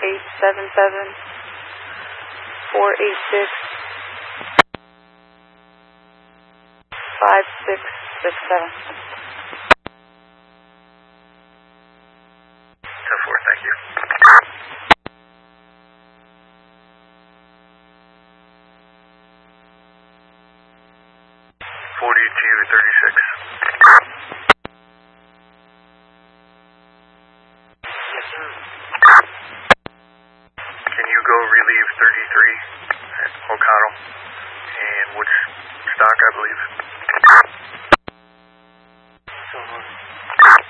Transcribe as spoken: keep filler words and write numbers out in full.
eight seven seven, four eight six, five six six seven. ten four, thank you. forty-two thirty-six. Yes, sir. Can you go relieve thirty-three at O'Connell and Woodstock, I believe?